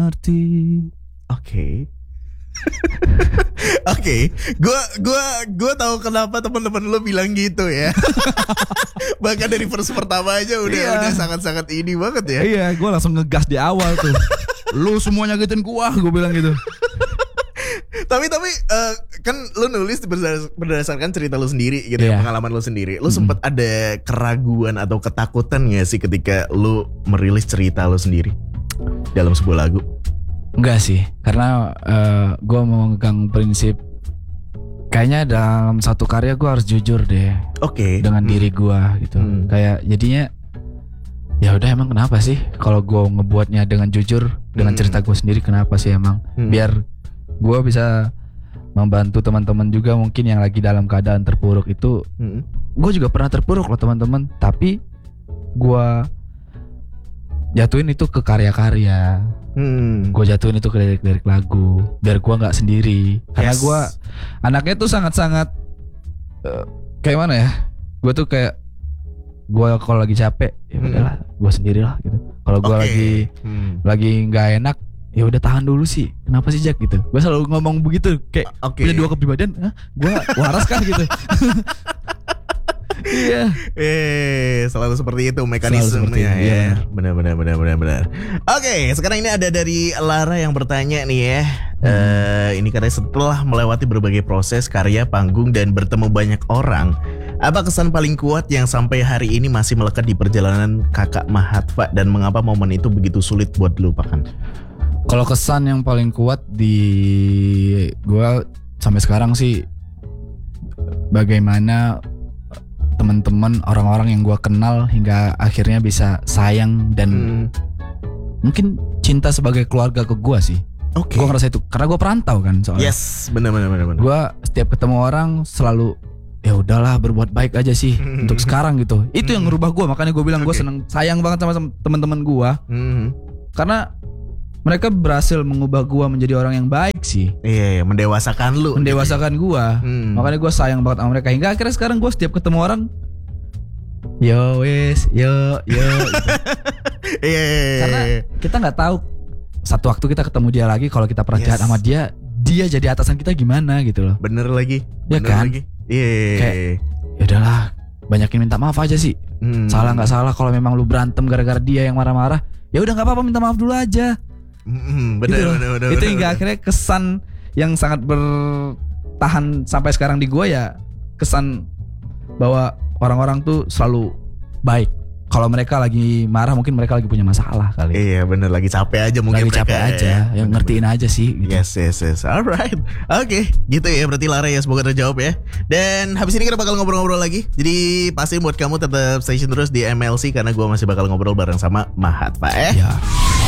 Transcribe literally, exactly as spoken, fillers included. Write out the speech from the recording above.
mengerti. Oke. Oke, gue gue gue tahu kenapa teman-teman lo bilang gitu ya. Bahkan dari verse pertama aja udah Iya. udah sangat-sangat ini banget ya. Iya, gue langsung ngegas di awal tuh. Lu semuanya gituin gua, gue bilang gitu. Tapi tapi eh, kan lo nulis berdasar- berdasarkan cerita lo sendiri gitu ya, Iya. pengalaman lo sendiri. Lo sempat ada keraguan atau ketakutan gak sih ketika lo merilis cerita lo sendiri dalam sebuah lagu? Enggak sih, karena uh, gue mau megang prinsip kayaknya dalam satu karya gue harus jujur deh. Oke. Dengan Hmm. diri gue gitu. Hmm. Kayak jadinya ya udah, emang kenapa sih kalau gue ngebuatnya dengan jujur dengan Hmm. cerita gue sendiri, kenapa sih emang Hmm. biar gue bisa membantu teman-teman juga mungkin yang lagi dalam keadaan terpuruk itu. Hmm. Gue juga pernah terpuruk loh teman-teman, tapi gue jatuhin itu ke karya-karya. Hmm. Gue jatuhin itu ke lirik-lirik lagu biar gue nggak sendiri. Karena Yes. gue anaknya tuh sangat-sangat uh, kayak mana ya? Gue tuh kayak gue kalau lagi capek ya Hmm. udahlah, gue sendirilah gitu. Kalau gue Oke. lagi Hmm. lagi nggak enak, ya udah tahan dulu sih. Kenapa sih Jack gitu? Gue selalu ngomong begitu kayak Oke. punya dua kepribadian. Hah? Gue waras kah gitu? Iya. Eh, selalu seperti itu Selalu mekanismenya seperti itu, ya. iya Benar benar benar benar benar. Oke, sekarang ini ada dari Lara yang bertanya nih ya. Eh, ini katanya setelah melewati berbagai proses karya, panggung dan bertemu banyak orang, apa kesan paling kuat yang sampai hari ini masih melekat di perjalanan Kakak Mahatfa dan mengapa momen itu begitu sulit buat dilupakan? Kalau kesan yang paling kuat di gue sampai sekarang sih bagaimana teman-teman, orang-orang yang gue kenal hingga akhirnya bisa sayang dan Hmm. mungkin cinta sebagai keluarga ke gue sih. Oke. Gue ngerasa itu karena gue perantau kan soalnya. Yes, benar benar benar benar. Gue setiap ketemu orang selalu ya udahlah berbuat baik aja sih untuk sekarang gitu. Itu yang ngerubah gue, makanya gue bilang gue Oke. seneng, sayang banget sama sama teman-teman gue Hmm. karena mereka berhasil mengubah gue menjadi orang yang baik sih, Iya, iya, mendewasakan lu. mendewasakan gue. Hmm. Makanya gue sayang banget sama mereka hingga akhirnya sekarang gue setiap ketemu orang, yo wes, yo yo. Gitu. Iya, iya, iya, Karena iya. kita nggak tahu satu waktu kita ketemu dia lagi, kalau kita pernah Yes. jahat sama dia, dia jadi atasan kita gimana gitu loh. Bener lagi. Ya Bener kan? lagi. Iya. Kayak, ya udahlah, banyakin minta maaf aja sih. Hmm. Salah nggak salah, kalau memang lu berantem gara-gara dia yang marah-marah, ya udah nggak apa-apa, minta maaf dulu aja. Hmm, bener, Gitu loh. bener, bener, Itu bener, hingga bener. akhirnya kesan yang sangat bertahan sampai sekarang di gua ya kesan bahwa orang-orang tuh selalu baik. Kalau mereka lagi marah mungkin mereka lagi punya masalah kali. Iya bener, lagi capek aja mungkin Lagi mereka. capek aja, ya. yang Bener, ngertiin bener. aja sih gitu. Yes, yes, yes. Alright. Oke, gitu ya berarti Lara ya, semoga terjawab ya. Dan habis ini kita bakal ngobrol-ngobrol lagi. Jadi pasti buat kamu tetap stay tune terus di M L C karena gua masih bakal ngobrol bareng sama Mahatfa eh. Ya.